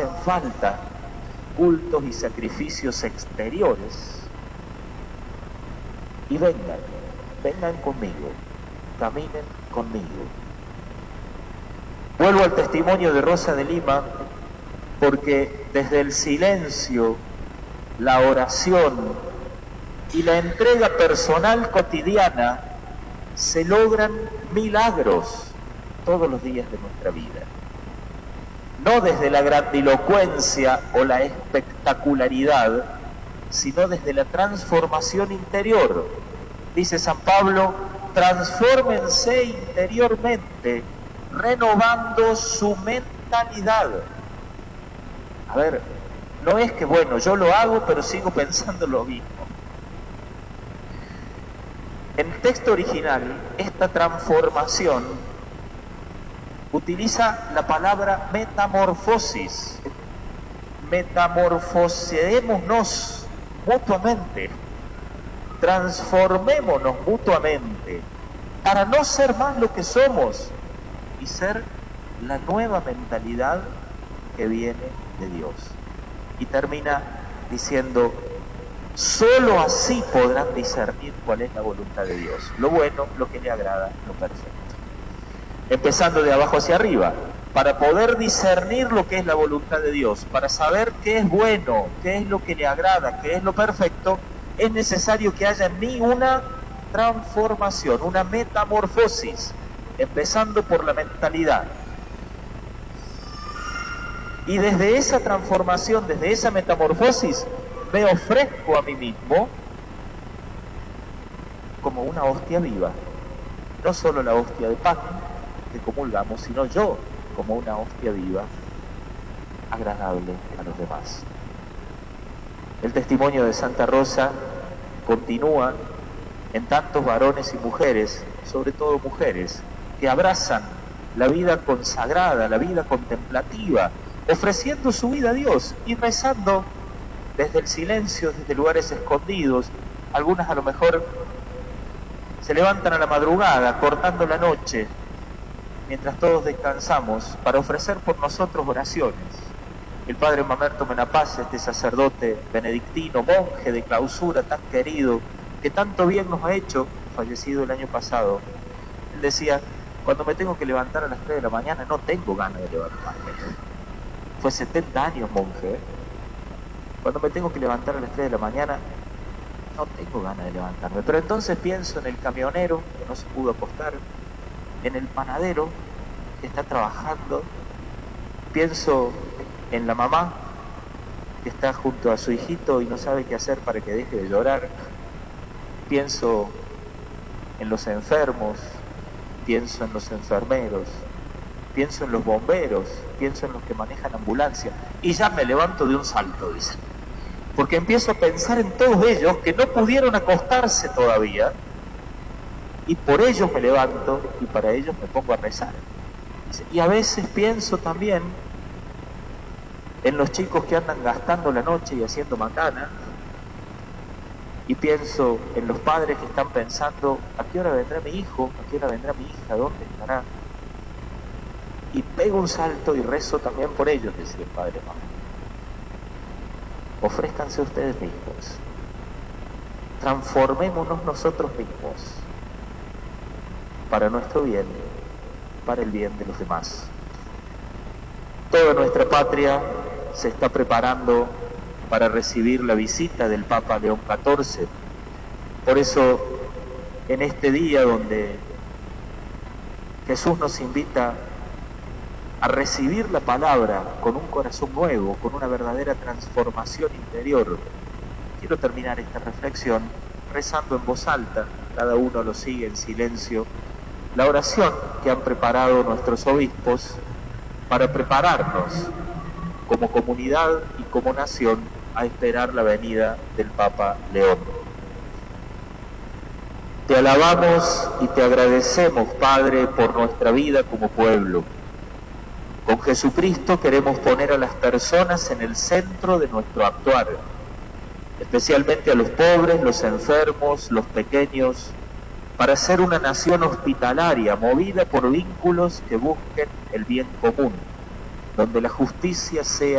hacen falta cultos y sacrificios exteriores. Y vengan conmigo, caminen conmigo. Vuelvo al testimonio de Rosa de Lima, porque desde el silencio, la oración y la entrega personal cotidiana se logran milagros todos los días de nuestra vida. No desde la grandilocuencia o la espectacularidad, sino desde la transformación interior. Dice San Pablo, transfórmense interiormente, renovando su mentalidad. A ver, no es que, bueno, yo lo hago, pero sigo pensando lo mismo. En el texto original, esta transformación utiliza la palabra metamorfosis. Metamorfoseémonos mutuamente, transformémonos mutuamente para no ser más lo que somos y ser la nueva mentalidad que viene de Dios. Y termina diciendo, solo así podrán discernir cuál es la voluntad de Dios, lo bueno, lo que le agrada, lo perfecto. Empezando de abajo hacia arriba, para poder discernir lo que es la voluntad de Dios, para saber qué es bueno, qué es lo que le agrada, qué es lo perfecto, es necesario que haya en mí una transformación, una metamorfosis, empezando por la mentalidad. Y desde esa transformación, desde esa metamorfosis, me ofrezco a mí mismo como una hostia viva. No solo la hostia de pan que comulgamos, sino yo como una hostia viva, agradable a los demás. El testimonio de Santa Rosa continúa en tantos varones y mujeres, sobre todo mujeres, que abrazan la vida consagrada, la vida contemplativa, ofreciendo su vida a Dios y rezando desde el silencio, desde lugares escondidos. Algunas a lo mejor se levantan a la madrugada, cortando la noche, mientras todos descansamos, para ofrecer por nosotros oraciones. El padre Mamerto Menapaz, este sacerdote benedictino, monje de clausura tan querido, que tanto bien nos ha hecho, fallecido el año pasado, él decía, cuando me tengo que levantar a las 3 de la mañana no tengo ganas de levantarme. Fue 70 años monje, ¿eh? Cuando me tengo que levantar a las 3 de la mañana no tengo ganas de levantarme, pero entonces pienso en el camionero que no se pudo acostar, en el panadero que está trabajando, pienso en la mamá que está junto a su hijito y no sabe qué hacer para que deje de llorar, pienso en los enfermos, pienso en los enfermeros, pienso en los bomberos, pienso en los que manejan ambulancia y ya me levanto de un salto, dice, porque empiezo a pensar en todos ellos que no pudieron acostarse todavía y por ellos me levanto y para ellos me pongo a rezar. Y a veces pienso también en los chicos que andan gastando la noche y haciendo macana, y pienso en los padres que están pensando, ¿a qué hora vendrá mi hijo? ¿A qué hora vendrá mi hija? ¿Dónde estará? Y pego un salto y rezo también por ellos, decía el padre Mamá. Ofrézcanse ustedes mismos, transformémonos nosotros mismos, para nuestro bien, para el bien de los demás. Toda nuestra patria se está preparando para recibir la visita del Papa León XIV. Por eso, en este día donde Jesús nos invita a recibir la palabra con un corazón nuevo, con una verdadera transformación interior, quiero terminar esta reflexión rezando en voz alta, cada uno lo sigue en silencio, la oración que han preparado nuestros obispos para prepararnos como comunidad y como nación a esperar la venida del Papa León. Te alabamos y te agradecemos, Padre, por nuestra vida como pueblo. Con Jesucristo queremos poner a las personas en el centro de nuestro actuar, especialmente a los pobres, los enfermos, los pequeños, para ser una nación hospitalaria, movida por vínculos que busquen el bien común, donde la justicia sea